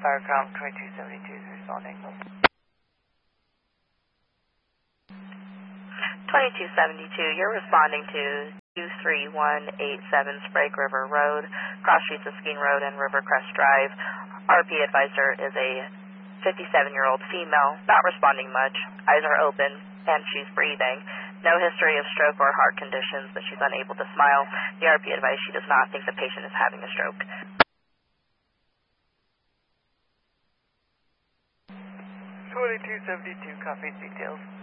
Firecrown 2272 is responding. 2272, you're responding to 23187 Sprague River Road, cross streets of Skeen Road and Rivercrest Drive. RP advisor is a 57-year-old female, not responding much, eyes are open, and she's breathing. No history of stroke or heart conditions, but she's unable to smile. The RP advised she does not think the patient is having a stroke. 2272, copies details.